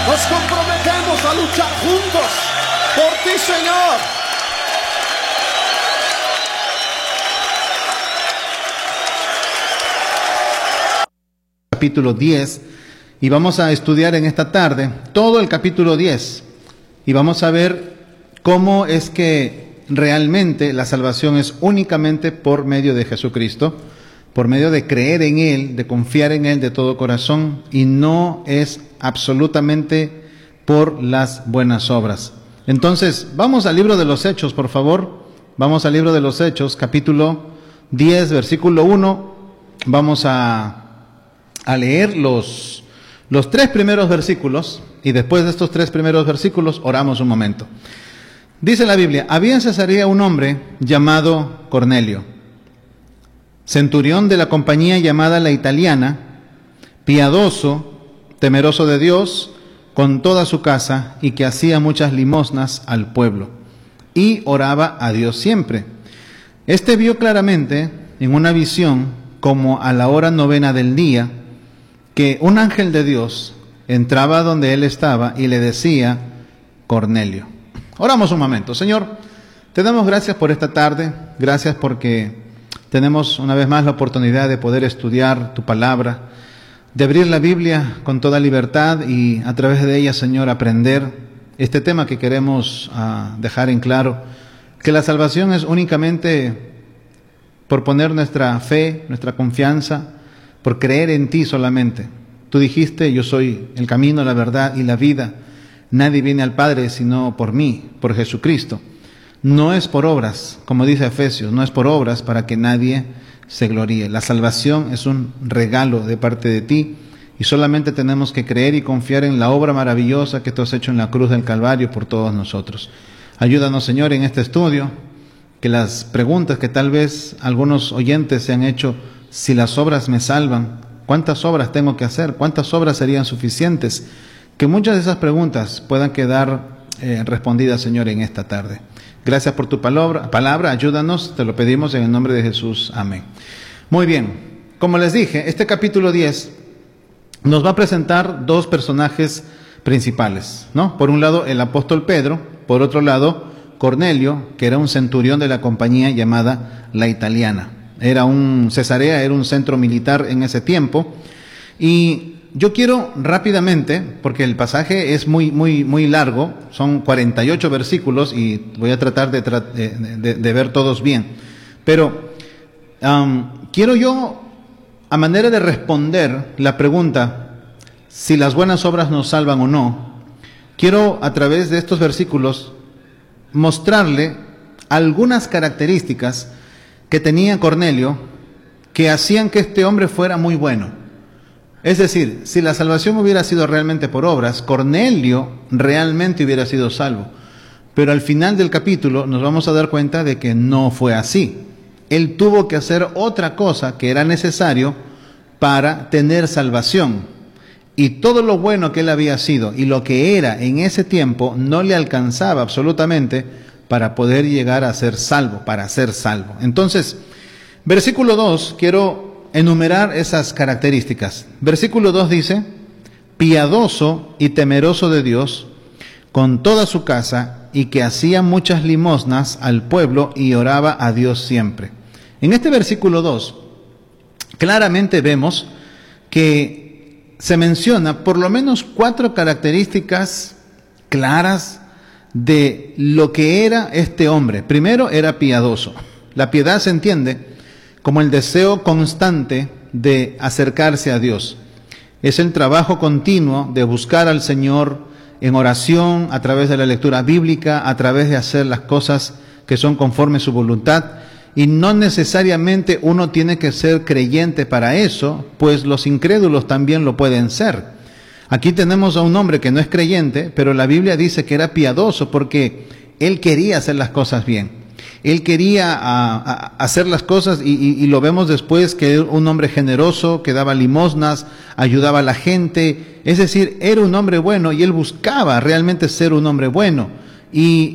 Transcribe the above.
Nos comprometemos a luchar juntos por ti, Señor. Capítulo 10, y vamos a estudiar en esta tarde todo el capítulo 10, y vamos a ver cómo es que realmente la salvación es únicamente por medio de Jesucristo, por medio de creer en Él, de confiar en Él de todo corazón, y no es absolutamente por las buenas obras. Entonces, vamos al libro de los Hechos, por favor. Vamos al libro de los Hechos, capítulo 10, versículo 1. Vamos a leer los 3 primeros versículos, y después de estos 3 primeros versículos oramos un momento. Dice la Biblia: había en Cesarea un hombre llamado Cornelio, centurión de la compañía llamada la Italiana, piadoso, temeroso de Dios, con toda su casa, y que hacía muchas limosnas al pueblo, y oraba a Dios siempre. Este vio claramente en una visión, como a la hora 9 del día, que un ángel de Dios entraba donde él estaba y le decía: Cornelio. Oramos un momento. Señor, te damos gracias por esta tarde, gracias porque tenemos una vez más la oportunidad de poder estudiar tu palabra, de abrir la Biblia con toda libertad y a través de ella, Señor, aprender este tema que queremos dejar en claro, que la salvación es únicamente por poner nuestra fe, nuestra confianza, por creer en ti solamente. Tú dijiste: yo soy el camino, la verdad y la vida. Nadie viene al Padre sino por mí, por Jesucristo. No es por obras, como dice Efesios, no es por obras para que nadie se gloríe. La salvación es un regalo de parte de ti y solamente tenemos que creer y confiar en la obra maravillosa que tú has hecho en la cruz del Calvario por todos nosotros. Ayúdanos, Señor, en este estudio, que las preguntas que tal vez algunos oyentes se han hecho: si las obras me salvan, ¿cuántas obras tengo que hacer? ¿Cuántas obras serían suficientes? Que muchas de esas preguntas puedan quedar respondidas, Señor, en esta tarde. Gracias por tu palabra, ayúdanos, te lo pedimos en el nombre de Jesús. Amén. Muy bien, como les dije, este capítulo 10 nos va a presentar 2 personajes principales, ¿no? Por un lado, el apóstol Pedro, por otro lado, Cornelio, que era un centurión de la compañía llamada la Italiana. Cesarea era un centro militar en ese tiempo, y yo quiero rápidamente, porque el pasaje es muy largo, son 48 versículos y voy a tratar de ver todos bien, pero quiero yo, a manera de responder la pregunta si las buenas obras nos salvan o no, quiero a través de estos versículos mostrarle algunas características que tenía Cornelio que hacían que este hombre fuera muy bueno. Es decir, si la salvación hubiera sido realmente por obras, Cornelio realmente hubiera sido salvo. Pero al final del capítulo nos vamos a dar cuenta de que no fue así. Él tuvo que hacer otra cosa que era necesario para tener salvación. Y todo lo bueno que él había sido y lo que era en ese tiempo no le alcanzaba absolutamente para poder llegar a ser salvo, para ser salvo. Entonces, versículo 2, quiero enumerar esas características. Versículo 2 dice: piadoso y temeroso de Dios, con toda su casa, y que hacía muchas limosnas al pueblo y oraba a Dios siempre. En este versículo 2, claramente vemos que se menciona por lo menos 4 características claras de lo que era este hombre. Primero, era piadoso. La piedad se entiende como el deseo constante de acercarse a Dios. Es el trabajo continuo de buscar al Señor en oración, a través de la lectura bíblica, a través de hacer las cosas que son conforme a su voluntad. Y no necesariamente uno tiene que ser creyente para eso, pues los incrédulos también lo pueden ser. Aquí tenemos a un hombre que no es creyente, pero la Biblia dice que era piadoso porque él quería hacer las cosas bien. Él quería hacer las cosas y lo vemos después, que era un hombre generoso, que daba limosnas, ayudaba a la gente. Es decir, era un hombre bueno y él buscaba realmente ser un hombre bueno. Y